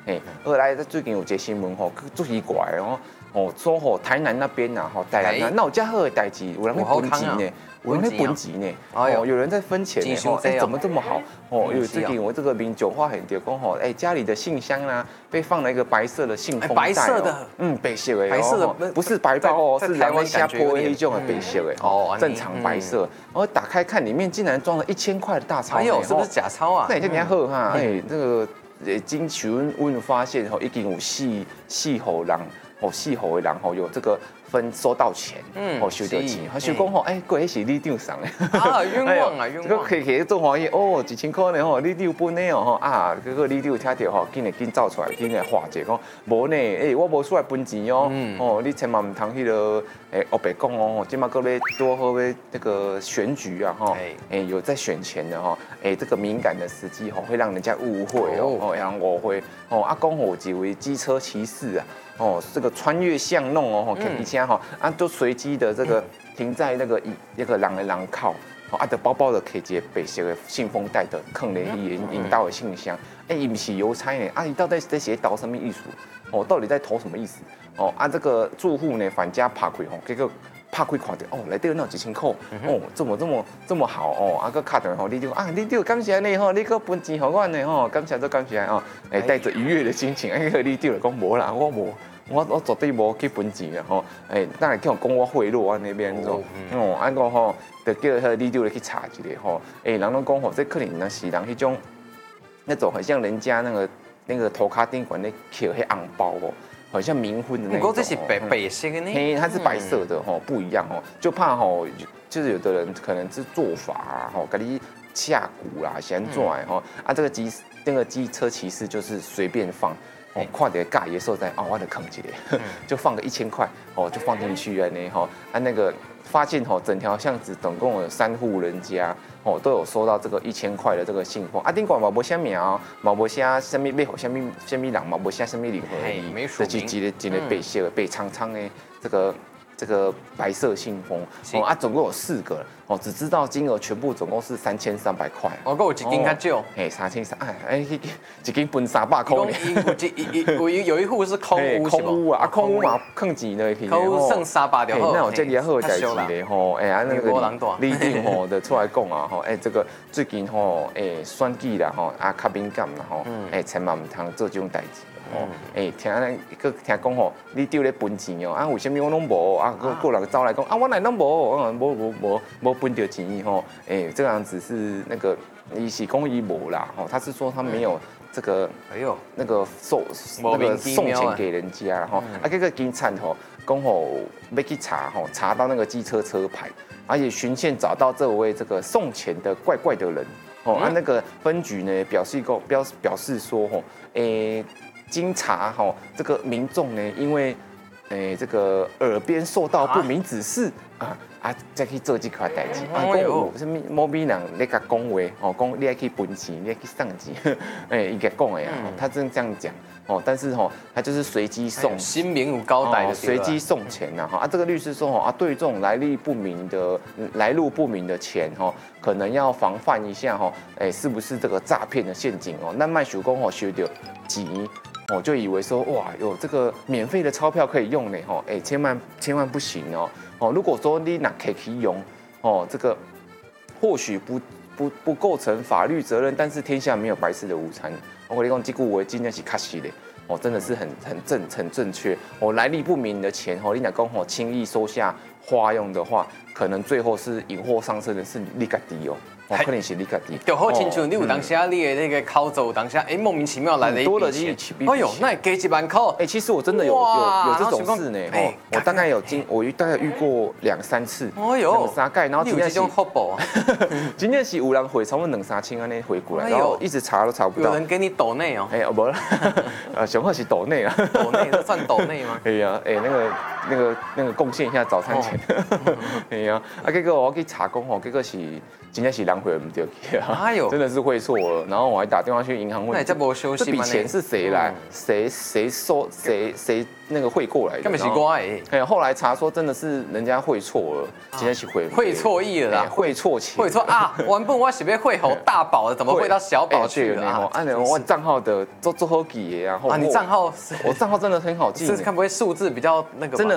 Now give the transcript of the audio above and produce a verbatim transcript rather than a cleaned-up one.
哎，二来最近有一个新闻吼，足奇怪哦，哦说吼台南那边呐，吼台南那那有遮好的代志，有人去分钱呢。有人在分钱呢，哦，有人在分钱呢，哦，哎，怎么这么好？哦，因为最近我这个民众发现到讲吼，哎，家里的信箱啊，被放了一个白色的信封袋， 白色的， 嗯，白色的， 白色的， 不是白包哦，是台湾下坡那种的白色的，哦，正常白色。然后打开看，里面竟然装了一千块的大钞， 哎呦，是不是假钞啊？ 那你这样好哈，哎，这个呃，经询问发现吼，已经有四四户人，哦，四户的人吼有这个。分收到钱，嗯，哦，收到钱，他收讲吼，哎，过迄是里长送的， 啊，冤枉啊，冤枉！ 这个可以可以做欢喜哦，一千块呢吼，里长分的哦吼啊，这个里长听到吼，紧来紧走出来，紧来化解讲，无呢，哎，我无出来分钱哦，哦，你千万唔通迄个，哎，黑白讲哦，今嘛各位多好位那个选举啊哈，哎，有在选前的哈，哎，这个敏感的时机吼，会让人家误会哦，哦，让误会哦，啊，讲吼几位机车骑士啊。哦，这个穿越巷弄哦，开一下哈，啊，都随机的这个停在那个一那个人的人靠，哦，啊的包包的可以接白色的信封袋的，放咧引引导的信箱，哎，伊不是邮差呢，啊，伊到底在写导什么意思？哦，到底在投什么意思？哦，啊，这个住户呢返家拍开吼，结果拍开看到哦，内底有那几千块，哦，怎么这么这么好哦？啊，个卡电话你就啊，你就感谢你吼，你个分钱给我呢吼，感谢都感谢啊，哎，带着愉悦的心情，哎，你就讲无啦，我无。我我绝对无去分钱的吼，哎，当然叫我讲我贿赂啊那边种，哦，安个吼，就叫迄个李长来去查一下吼，哎，人拢讲吼，这可能那是人迄种，那种很像人家那个那个头卡店馆那捡迄红包哦，好像冥婚的那种。不过这是白白色的呢， 嘿，它是白色的吼，不一样哦，就怕吼，就是有的人可能是做法啊，吼，给你下蛊啦，先拽吼，啊，这个机那个机车骑士就是随便放。哦，看到盖的时候在哦，我的坑一个，就放个一千块，哦，就放进去了呢，哈，啊那个发现吼，整条巷子总共有三户人家，哦，都有收到这个一千块的这个信封，啊，顶管嘛无写名哦，嘛无写什么要给什么什么人嘛，无写什么礼盒，这就一个一个白色的白苍苍的这个。这个白色信封哦啊，总共有四个哦，只知道金额全部总共是三千三百块。 哦，够一斤较少， 哎，三千三，哎哎，一斤分三百块。 有一有一户是空屋， 空屋啊，啊空屋嘛，坑钱的， 空屋剩三百条。 那有这里好代志嘞吼，哎啊那个李长吼的出来讲啊吼，哎这个最近吼，哎选举啦吼，啊较敏感啦吼，哎千万唔通做这种代志。哦，哎，听咱个听讲吼，你丢咧分钱哦，啊，为什么我拢无？啊，个个人走来讲啊，我来拢无，啊，无无无无分到钱吼，哎，这样子是那个伊是讲伊无啦，吼，他是说他没有这个，哎呦，那个送那个送钱给人家吼，啊，这个警察吼讲吼要去查吼，查到那个机车车牌，而且循线找到这位这个送钱的怪怪的人，哦，啊，那个分局呢表示过表表示说吼，哎。经查哈，这个民众呢，因为，诶，这个耳边受到不明指示啊啊，再去做这块代志。啊，讲有什么某某人咧甲讲话，哦，讲你爱去分钱，你爱去送钱，诶，伊甲讲的呀，他真这样讲。哦，但是哈，他就是随机送， 新民有高歹的随机送钱呐哈啊，这个律师说哈啊，对这种来历不明的来路不明的钱哈，可能要防范一下哈，哎，是不是这个诈骗的陷阱哦？那卖手工哦，收到钱。哦，就以为说哇，有这个免费的钞票可以用呢，吼，哎，千万千万不行哦，哦，如果说你拿可以用，哦，这个或许不不不构成法律责任，但是天下没有白吃的午餐。我跟你讲，这句话真的是卡实的，哦，真的是很很正很正确。哦，来历不明的钱，哦，你若讲哦轻易收下花用的话，可能最后是引祸上身的是你家己哦。哦，可能是你家己， 就好亲像你有当下你的那个口罩，有当下哎莫名其妙来了一笔钱，哎呦，那给几万块， 哎，其实我真的有有有这种事呢，哦，我大概有经我大概遇过两三次，哎呦，三盖，然后今天是福报， 今天是有人回差不多两三千安尼回过来，然后一直查都查不到， 有人给你抖内哦， 哎，无啦，呃，上好是抖内啊， 抖内这算抖内吗？ 哎呀，哎那个那个那个贡献一下早餐钱，哎呀，啊，结果我去查讲吼，结果是真正是人汇不对去啊， 哎呦真的是汇错了。然后我还打电话去银行问， 那你这没休息这笔钱是谁来？谁谁收谁谁那个汇过来的？ 根本是我哎。 哎，后来查说真的是人家汇错了，今天去汇汇错意了啦， 汇错钱， 汇错啊！原本我是要汇好大宝的，怎么汇到小宝去了啊？ 按我账号的做做好记的啊。 啊，你账号我账号真的很好记， 是看不会数字比较那个？真的。